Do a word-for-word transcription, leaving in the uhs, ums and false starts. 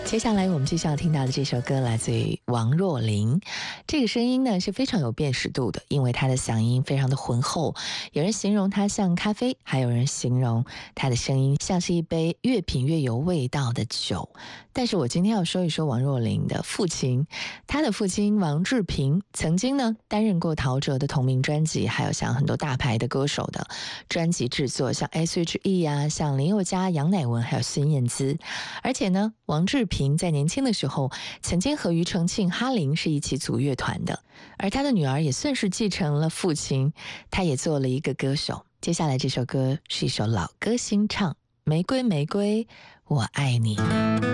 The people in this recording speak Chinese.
接下来我们继续要听到的这首歌来自于王若琳，这个声音呢是非常有辨识度的，因为她的嗓音非常的浑厚，有人形容她像咖啡，还有人形容她的声音像是一杯越品越有味道的酒。但是我今天要说一说王若琳的父亲，他的父亲王志平曾经呢担任过陶喆的同名专辑，还有像很多大牌的歌手的专辑制作，像 S H E 啊，像林宥嘉、杨乃文还有孙燕姿。而且呢，王志平在年轻的时候曾经和庾澄庆、哈林是一起组乐团的，而他的女儿也算是继承了父亲，他也做了一个歌手。接下来这首歌是一首老歌新唱，玫瑰玫瑰我爱你。